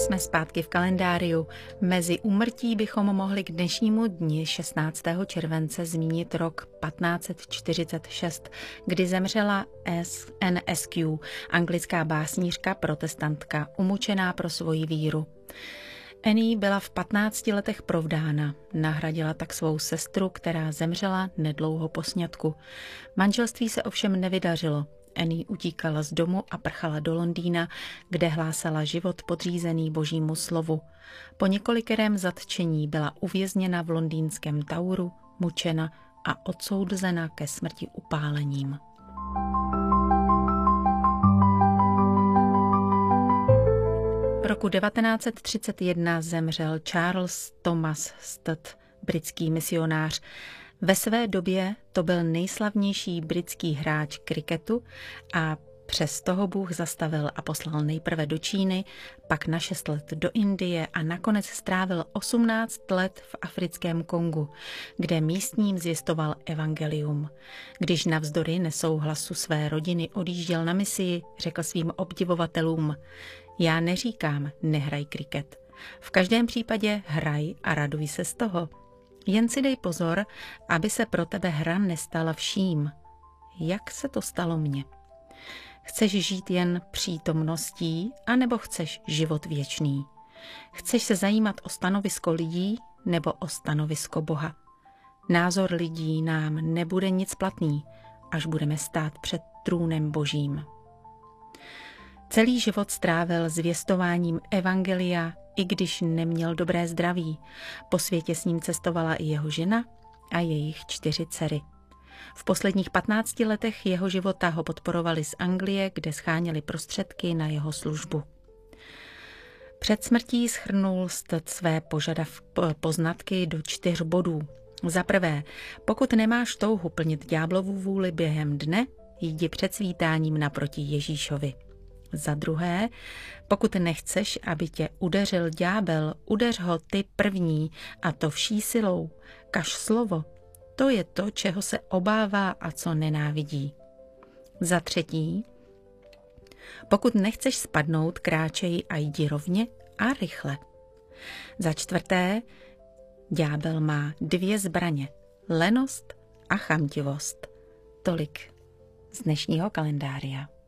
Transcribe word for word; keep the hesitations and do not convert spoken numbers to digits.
Jsme zpátky v kalendáriu. Mezi úmrtí bychom mohli k dnešnímu dni šestnáctého července zmínit rok patnáct set čtyřicet šest, kdy zemřela Anne Askew, anglická básnířka, protestantka, umučená pro svoji víru. Annie byla v patnácti letech provdána, nahradila tak svou sestru, která zemřela nedlouho po sňatku. Manželství se ovšem nevydařilo. Annie utíkala z domu a prchala do Londýna, kde hlásala život podřízený Božímu slovu. Po několikerém zatčení byla uvězněna v londýnském Toweru, mučena a odsouzena ke smrti upálením. Roku devatenáct set třicet jedna zemřel Charles Thomas Stott, britský misionář. Ve své době to byl nejslavnější britský hráč kriketu a přes toho Bůh zastavil a poslal nejprve do Číny, pak na šest let do Indie a nakonec strávil osmnáct let v africkém Kongu, kde místním zvěstoval evangelium. Když navzdory nesouhlasu své rodiny odjížděl na misii, řekl svým obdivovatelům: já neříkám, nehraj kriket. V každém případě hraj a raduj se z toho. Jen si dej pozor, aby se pro tebe hra nestala vším. Jak se to stalo mně? Chceš žít jen přítomností, anebo chceš život věčný? Chceš se zajímat o stanovisko lidí, nebo o stanovisko Boha? Názor lidí nám nebude nic platný, až budeme stát před trůnem Božím. Celý život strávil zvěstováním evangelia, i když neměl dobré zdraví. Po světě s ním cestovala i jeho žena a jejich čtyři dcery. V posledních patnácti letech jeho života ho podporovali z Anglie, kde scháněli prostředky na jeho službu. Před smrtí shrnul Stott své požadav, poznatky do čtyř bodů. Za prvé, pokud nemáš touhu plnit ďáblovu vůli během dne, jdi před svítáním naproti Ježíšovi. Za druhé, pokud nechceš, aby tě udeřil ďábel, udeř ho ty první, a to vší silou. Kaž slovo, to je to, čeho se obává a co nenávidí. Za třetí, pokud nechceš spadnout, kráčej a jdi rovně a rychle. Za čtvrté, ďábel má dvě zbraně, lenost a chamtivost. Tolik z dnešního kalendária.